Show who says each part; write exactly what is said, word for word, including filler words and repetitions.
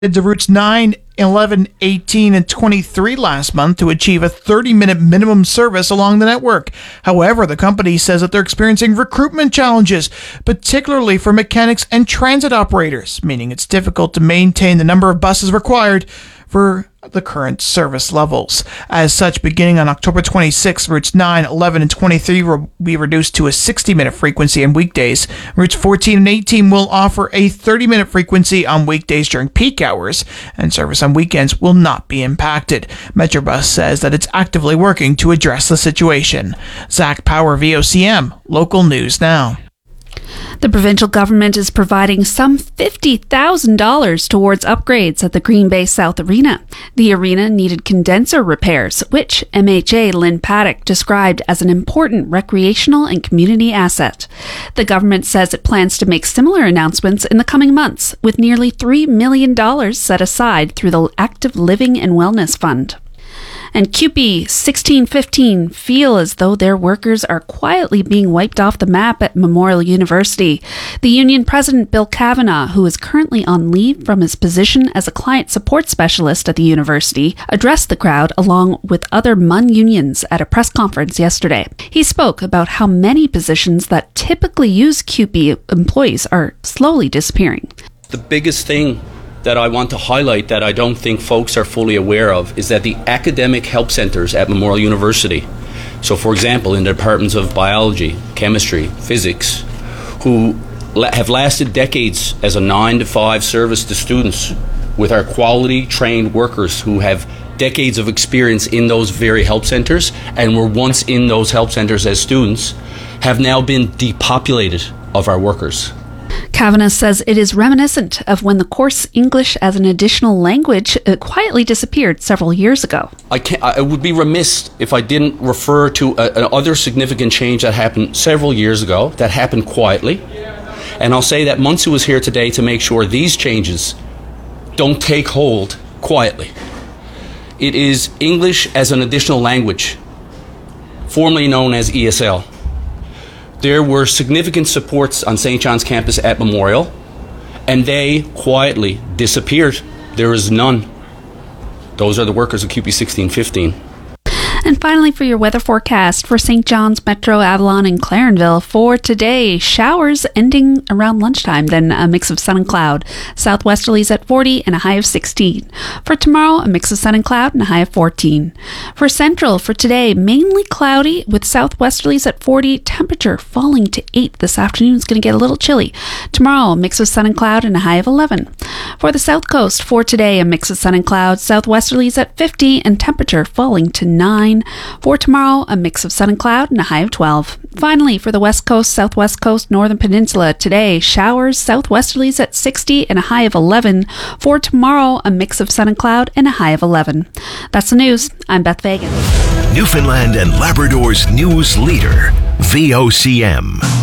Speaker 1: to routes nine, eleven, eighteen, and twenty-three last month to achieve a thirty-minute minimum service along the network. However, the company says that they're experiencing recruitment challenges, particularly for mechanics and transit operators, meaning it's difficult to maintain the number of buses required for the current service levels. As such, beginning on October twenty-sixth, routes nine, eleven, and twenty-three will be reduced to a sixty-minute frequency on weekdays. Routes fourteen and eighteen will offer a thirty-minute frequency on weekdays during peak hours, and service on weekends will not be impacted. Metrobus says that it's actively working to address the situation. Zach Power, V O C M, Local News Now.
Speaker 2: The provincial government is providing some fifty thousand dollars towards upgrades at the Green Bay South Arena. The arena needed condenser repairs, which M H A Lynn Paddock described as an important recreational and community asset. The government says it plans to make similar announcements in the coming months, with nearly three million dollars set aside through the Active Living and Wellness Fund. And C U P E sixteen fifteen feel as though their workers are quietly being wiped off the map at Memorial University. The union president, Bill Kavanagh, who is currently on leave from his position as a client support specialist at the university, addressed the crowd along with other M U N unions at a press conference yesterday. He spoke about how many positions that typically use C U P E employees are slowly disappearing.
Speaker 3: The biggest thing that I want to highlight that I don't think folks are fully aware of is that the academic help centres at Memorial University, so for example in the departments of biology, chemistry, physics, who la- have lasted decades as a nine to five service to students with our quality trained workers who have decades of experience in those very help centres and were once in those help centres as students, have now been depopulated of our workers.
Speaker 2: Kavanagh says it is reminiscent of when the course English as an additional language uh, quietly disappeared several years ago.
Speaker 3: I, can't, I would be remiss if I didn't refer to another significant change that happened several years ago, that happened quietly. And I'll say that Munsu is here today to make sure these changes don't take hold quietly. It is English as an additional language, formerly known as E S L. There were significant supports on Saint John's campus at Memorial, and they quietly disappeared. There is none. Those are the workers of C U P E sixteen fifteen.
Speaker 2: And finally, for your weather forecast for Saint John's, Metro, Avalon, and Clarenville for today, showers ending around lunchtime, then a mix of sun and cloud. Southwesterlies at forty and a high of sixteen. For tomorrow, a mix of sun and cloud and a high of fourteen. For Central, for today, mainly cloudy with southwesterlies at forty, temperature falling to eight. This afternoon is going to get a little chilly. Tomorrow, a mix of sun and cloud and a high of eleven. For the South Coast, for today, a mix of sun and cloud, southwesterlies at fifty and temperature falling to nine. For tomorrow, a mix of sun and cloud and a high of twelve. Finally, for the West Coast, Southwest Coast, Northern Peninsula, today, showers, southwesterlies at sixty and a high of eleven. For tomorrow, a mix of sun and cloud and a high of eleven. That's the news. I'm Beth Fagan.
Speaker 4: Newfoundland and Labrador's news leader, V O C M.